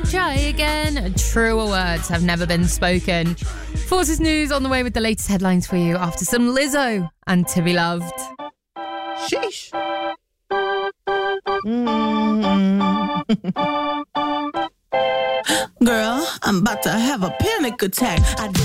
Try again. Truer words have never been spoken. Forces News on the way with the latest headlines for you after some Lizzo and To Be Loved. Sheesh. Girl, I'm about to have a panic attack.